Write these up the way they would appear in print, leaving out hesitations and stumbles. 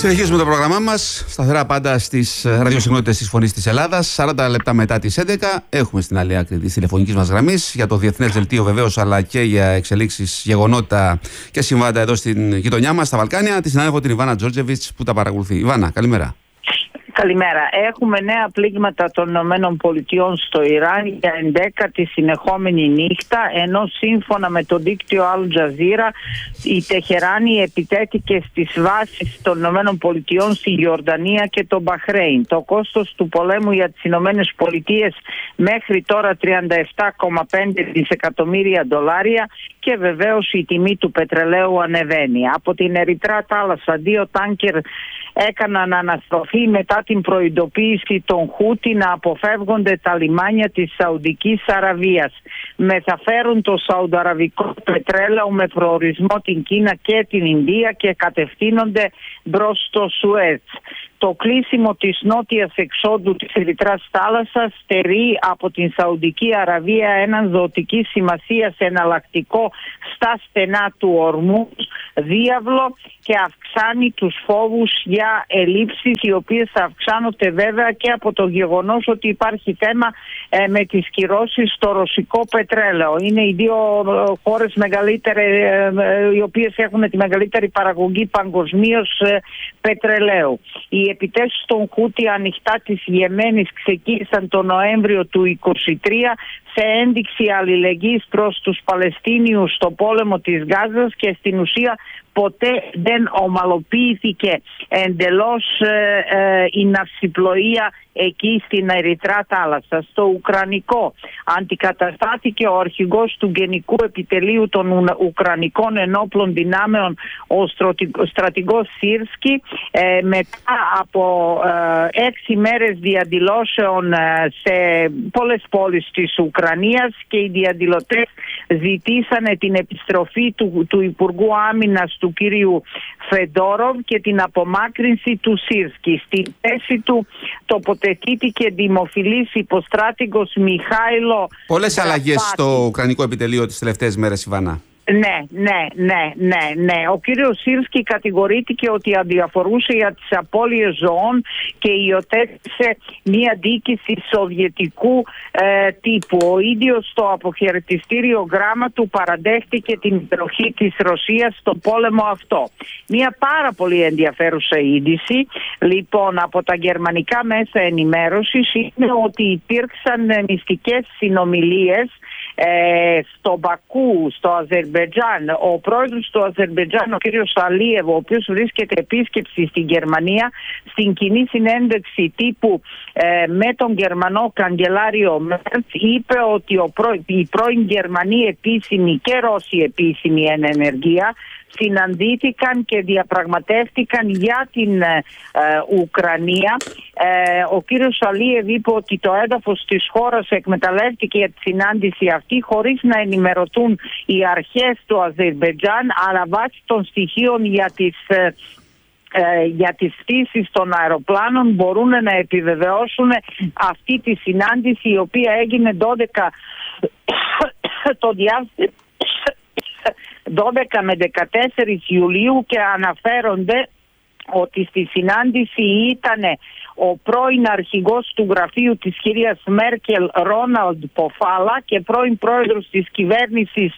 Συνεχίζουμε το πρόγραμμά μας, σταθερά πάντα στις ραδιοσυχνότητες της Φωνής της Ελλάδας. 40 λεπτά μετά τις 11 έχουμε στην άλλη άκρη της τηλεφωνικής μας γραμμής για το διεθνές δελτίο βεβαίως, αλλά και για εξελίξεις, γεγονότα και συμβάντα εδώ στην γειτονιά μας, στα Βαλκάνια, τη συνάδελφο την Ιβάνα Τζόρτζεβιτς που τα παρακολουθεί. Ιβάνα, καλημέρα. Καλημέρα. Έχουμε νέα πλήγματα των ΗΠΑ στο Ιράν για 11η συνεχόμενη νύχτα, ενώ σύμφωνα με το δίκτυο Al Jazeera η Τεχεράνη επιτέθηκε στις βάσεις των ΗΠΑ στη Ιορδανία και το Μπαχρέιν. Το κόστος του πολέμου για τις ΗΠΑ μέχρι τώρα 37,5 δισεκατομμύρια δολάρια και βεβαίως η τιμή του πετρελαίου ανεβαίνει. Από την Ερυθρά θάλασσα 2 τάνκερ έκαναν αναστροφή μετά την προειδοποίηση των Χούτι να αποφεύγονται τα λιμάνια της Σαουδικής Αραβίας. Μεταφέρουν το σαουδαραβικό πετρέλαιο με προορισμό την Κίνα και την Ινδία και κατευθύνονται προς το Σουέζ. Το κλείσιμο της νότιας εξόδου της Ερυθράς θάλασσας στερεί από την Σαουδική Αραβία έναν ζωτικής σημασίας εναλλακτικό στα στενά του Ορμούζ διάβλο και αυξάνει τους φόβους για ελλείψεις, οι οποίες αυξάνονται βέβαια και από το γεγονός ότι υπάρχει θέμα με τις κυρώσεις στο ρωσικό πετρέλαιο. Είναι οι δύο χώρες οι οποίες έχουν τη μεγαλύτερη παραγωγή παγκοσμίως πετρελαίου. Οι επιτέσεις των Χούτι ανοιχτά της Ιεμένης ξεκίνησαν τον Νοέμβριο του 2023 σε ένδειξη αλληλεγγύης προς τους Παλαιστίνιους στο πόλεμο της Γάζας και στην ουσία ποτέ δεν ομαλοποιήθηκε εντελώς η ναυσιπλοεία εκεί στην Ερυθρά θάλασσα. Στο Ουκρανικό αντικαταστάθηκε ο αρχηγός του Γενικού Επιτελείου των Ουκρανικών Ενόπλων Δυνάμεων, ο στρατηγός Σίρσκι, μετά από 6 μέρες διαδηλώσεων σε πολλές πόλεις της Ουκρανίας, και οι διαδηλωτές ζητήσανε την επιστροφή του Υπουργού Άμυνας του κύριου Φεντόροβ και την απομάκρυνση του Σίρσκι. Στη θέση του τοποθετήθηκε δημοφιλής υποστράτηγος Μιχάηλο. Πολλές αλλαγές στο Ουκρανικό επιτελείο τις τελευταίες μέρες, Ιβάνα. Ναι. Ο κύριος Σίρσκι κατηγορήθηκε ότι αδιαφορούσε για τις απώλειες ζωών και υιοθέτησε μία δίκηση σοβιετικού τύπου. Ο ίδιος στο αποχαιρετιστήριο γράμμα του παραδέχτηκε την υπεροχή της Ρωσίας στο πόλεμο αυτό. Μία πάρα πολύ ενδιαφέρουσα είδηση λοιπόν από τα γερμανικά μέσα ενημέρωσης είναι ότι υπήρξαν μυστικές συνομιλίες στο Μπακού, στο Αζερμπαϊτζάν. Ο πρόεδρος του Αζερμπαϊτζάν, ο κύριος Αλίεβ, ο οποίος βρίσκεται επίσκεψη στην Γερμανία, στην κοινή συνέντευξη τύπου με τον Γερμανό καγκελάριο Μέρτς, είπε ότι οι πρώην Γερμανοί επίσημοι και Ρώσοι επίσημοι εν ενεργεία συναντήθηκαν και διαπραγματεύτηκαν για την Ουκρανία. Ο κύριος Αλίεβ είπε ότι το έδαφος της χώρας εκμεταλλεύτηκε για τη συνάντηση αυτή χωρίς να ενημερωθούν οι αρχές του Αζερμπαϊτζάν, αλλά βάσει των στοιχείων για τις πτήσεις των αεροπλάνων μπορούν να επιβεβαιώσουν αυτή τη συνάντηση, η οποία έγινε 12 με 14 Ιουλίου, και αναφέρονται ότι στη συνάντηση ήταν ο πρώην αρχηγός του γραφείου της κυρίας Μέρκελ, Ρόναλντ Ποφάλα, και πρώην πρόεδρος της κυβέρνησης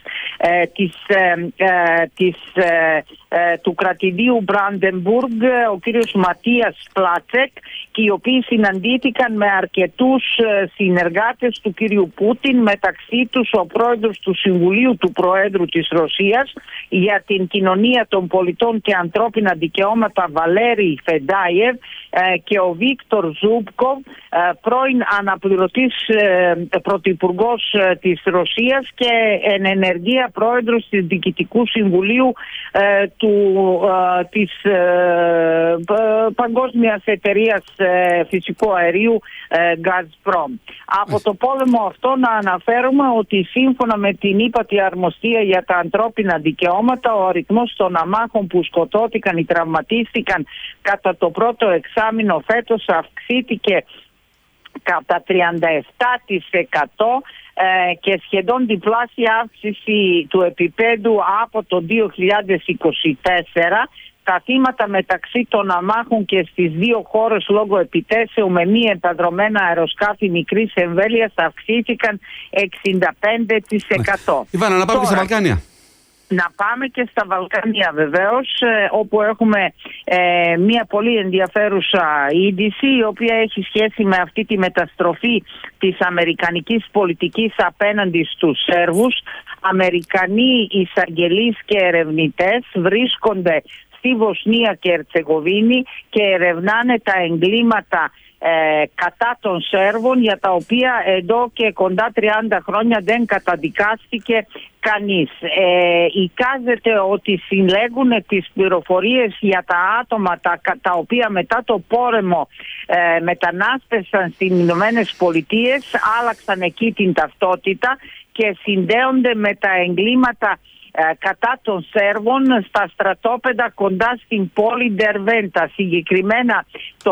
του κρατηδίου Μπραντεμπουργκ, ο κύριος Ματίας Πλάτσεκ, και οι οποίοι συναντήθηκαν με αρκετούς συνεργάτες του κύριου Πούτιν, μεταξύ τους ο πρόεδρος του Συμβουλίου του Προέδρου της Ρωσίας για την κοινωνία των πολιτών και ανθρώπινα δικαιώματα, Βαλέρη Φεντάιεβ, και ο Βίκτορ Ζούμπκοβ, πρώην αναπληρωτής πρωθυπουργός της Ρωσίας και εν ενεργεία πρόεδρος της Διοικητικού Συμβουλίου της Παγκόσμιας Εταιρείας Φυσικού Αερίου Gazprom. Από το πόλεμο αυτό να αναφέρουμε ότι σύμφωνα με την ύπατη αρμοστία για τα ανθρώπινα δικαιώματα, ο αριθμός των αμάχων που σκοτώθηκαν ή τραυματίστηκαν κατά το πρώτο εξάμηνο φέτος αυξήθηκε κατά 37% και σχεδόν διπλάσια αύξηση του επίπεδου από το 2024. Τα θύματα μεταξύ των αμάχων και στις δύο χώρες λόγω επιτέσεων με μη επανδρομένα αεροσκάφη μικρής εμβέλειας αυξήθηκαν 65%. Ιβάνα, να πάμε και στα Βαλκάνια. Να πάμε και στα Βαλκάνια βεβαίως, όπου έχουμε μια πολύ ενδιαφέρουσα είδηση, η οποία έχει σχέση με αυτή τη μεταστροφή της αμερικανικής πολιτικής απέναντι στους Σέρβους. Αμερικανοί εισαγγελείς και ερευνητές βρίσκονται στη Βοσνία και Ερτσεγοβίνη και ερευνάνε τα εγκλήματα κατά των Σέρβων, για τα οποία εδώ και κοντά 30 χρόνια δεν καταδικάστηκε κανείς. Εικάζεται ότι συλλέγουν τις πληροφορίες για τα άτομα τα οποία μετά το πόλεμο μετανάστευσαν στις Ηνωμένες Πολιτείες, άλλαξαν εκεί την ταυτότητα και συνδέονται με τα εγκλήματα κατά των Σέρβων στα στρατόπεδα κοντά στην πόλη Ντερβέντα. Συγκεκριμένα το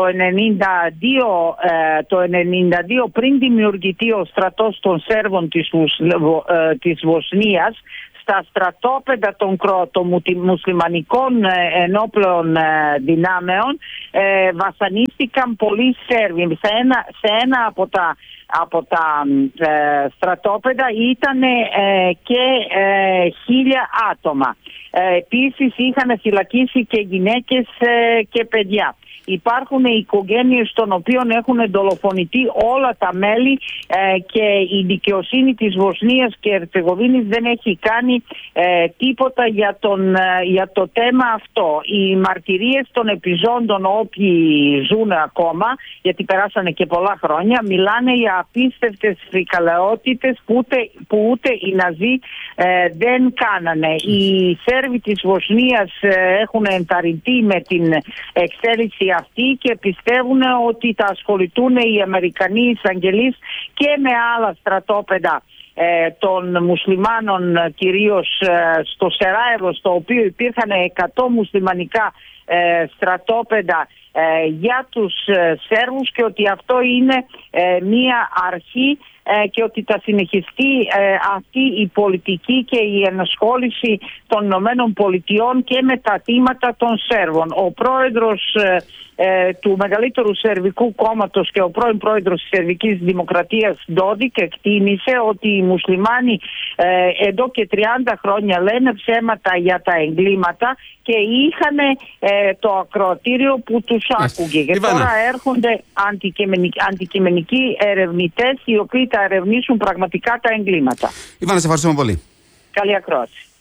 1992 πριν δημιουργηθεί ο στρατός των Σέρβων της Βοσνίας, στα στρατόπεδα των μουσλιμανικών ενόπλων δυνάμεων βασανίστηκαν πολλοί Σέρβοι. Σε ένα από τα στρατόπεδα ήταν και 1.000 άτομα. Επίσης είχαν φυλακίσει και γυναίκες και παιδιά. Υπάρχουν οικογένειες των οποίων έχουν δολοφονηθεί όλα τα μέλη και η δικαιοσύνη της Βοσνίας και Ερτσεγοβίνης δεν έχει κάνει τίποτα για το θέμα αυτό. Οι μαρτυρίες των επιζώντων, όποιοι ζουν ακόμα, γιατί περάσανε και πολλά χρόνια, μιλάνε για απίστευτες φρικαλαιότητες που ούτε οι Ναζί δεν κάνανε. Οι Σέρβοι της Βοσνίας έχουν ενθαρρυνθεί με την εξέλιξη αυτή και πιστεύουν ότι θα ασχοληθούν οι Αμερικανοί εισαγγελείς και με άλλα στρατόπεδα των μουσλιμάνων, κυρίως στο Σεράεβο, στο οποίο υπήρχαν 100 μουσλιμανικά στρατόπεδα για τους Σέρβους, και ότι αυτό είναι μία αρχή και ότι θα συνεχιστεί αυτή η πολιτική και η ενασχόληση των Ηνωμένων Πολιτειών και με τα θύματα των Σέρβων. Ο πρόεδρος του μεγαλύτερου σερβικού κόμματος και ο πρώην πρόεδρος της Σερβικής Δημοκρατίας, Ντόντικ, εκτίμησε ότι οι μουσλιμάνοι εδώ και 30 χρόνια λένε ψέματα για τα εγκλήματα και είχαν το ακροατήριο που τους άκουγε. Και τώρα έρχονται αντικειμενικοί ερευνητές οι οποίοι θα ερευνήσουν πραγματικά τα εγκλήματα. Ιβάνα, σε ευχαριστούμε πολύ. Καλή ακρόαση.